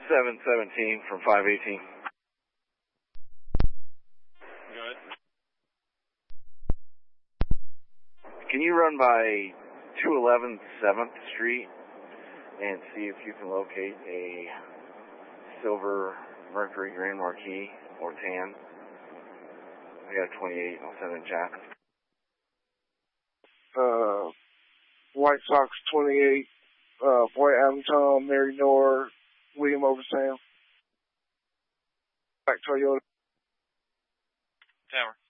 717 from 518. Good. Can you run by 211 7th Street and see if you can locate a silver Mercury Grand Marquis or tan? We got a 28. I'll send it Jack. White Sox 28, Boy Adam Tom, Mary Nor, William Oversam. Back Toyota. Tower.